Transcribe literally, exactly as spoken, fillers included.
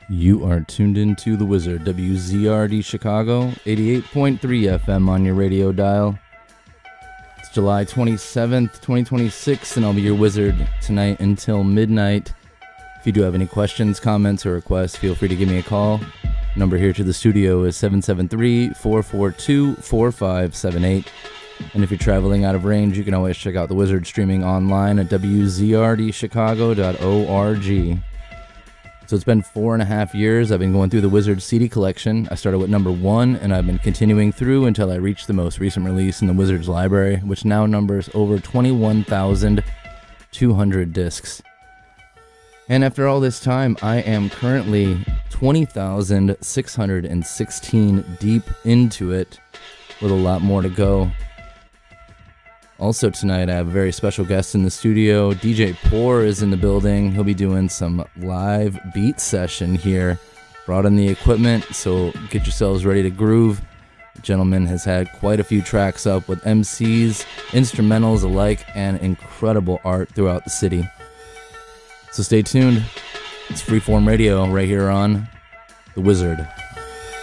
You are tuned into The Wizard, W Z R D Chicago, eighty-eight point three F M on your radio dial. It's July twenty-seventh, twenty twenty-six, and I'll be your wizard tonight until midnight. If you do have any questions, comments, or requests, feel free to give me a call. Number here to the studio is seven seven three, four four two, four five seven eight. And if you're traveling out of range, you can always check out The Wizard streaming online at w z r d chicago dot org. So it's been four and a half years. I've been going through the Wizard C D collection. I started with number one, and I've been continuing through until I reached the most recent release in the Wizard's library, which now numbers over twenty-one thousand two hundred discs. And after all this time, I am currently twenty thousand six hundred sixteen deep into it, with a lot more to go. Also tonight, I have a very special guest in the studio. D J Poor is in the building. He'll be doing some live beat session here. Brought in the equipment, so get yourselves ready to groove. The gentleman has had quite a few tracks up with M Cs, instrumentals alike, and incredible art throughout the city. So stay tuned. It's Freeform Radio right here on The Wizard.